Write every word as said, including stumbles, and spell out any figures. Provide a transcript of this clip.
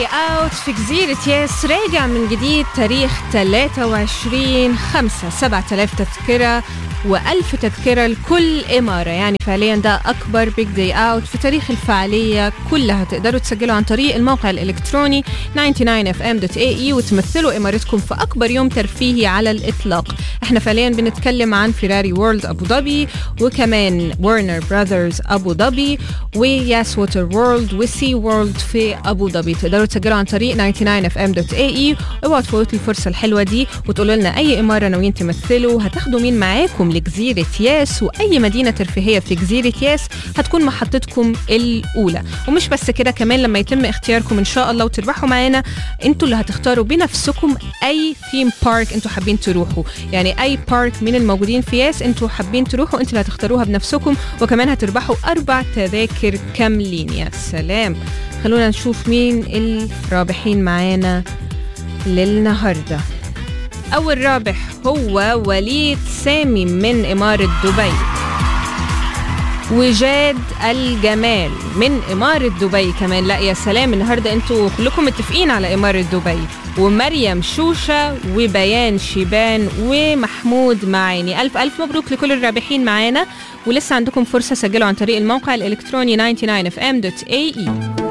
اوت في جزيرة ياس راجع من جديد، تاريخ ثلاثة وعشرين خمسة سبعة آلاف تذكرة وألف تذكرة لكل إمارة. يعني فعليا ده أكبر بيج داي أوت في تاريخ الفعالية كلها. تقدروا تسجلوا عن طريق الموقع الإلكتروني تسعة وتسعين إف إم دوت إيه إي وتمثلوا إمارتكم في أكبر يوم ترفيهي على الإطلاق. احنا فعليا بنتكلم عن فيراري وورلد أبو ظبي، وكمان وارنر براذرز أبو ظبي، وياس ووتر وورلد، وسي وورلد في أبو ظبي. تقدروا تسجلوا عن طريق تسعة وتسعين إف إم دوت إيه إي. اوعوا تفوتوا الفرصة الحلوة دي وتقولوا لنا أي إمارة ناويين تمثلوا، هتاخدوا مين معاكم لجزيرة ياس، وأي مدينة ترفيهية في جزيرة ياس هتكون محطتكم الأولى. ومش بس كده، كمان لما يتم اختياركم إن شاء الله وتربحوا معانا، انتوا اللي هتختاروا بنفسكم أي ثيم بارك انتوا حابين تروحوا. يعني أي بارك من الموجودين في ياس انتوا حابين تروحوا، انتوا اللي هتختاروها بنفسكم، وكمان هتربحوا أربع تذاكر كاملين. يا سلام. خلونا نشوف مين الرابحين معانا للنهارده. أول رابح هو وليد سامي من إمارة دبي، وجاد الجمال من إمارة دبي كمان. لا يا سلام، النهاردة انتوا كلكم متفقين على إمارة دبي. ومريم شوشة وبيان شيبان ومحمود معاني. ألف ألف مبروك لكل الرابحين معانا، ولسه عندكم فرصة سجلوا عن طريق الموقع الإلكتروني تسعة وتسعين إف إم دوت إيه إي.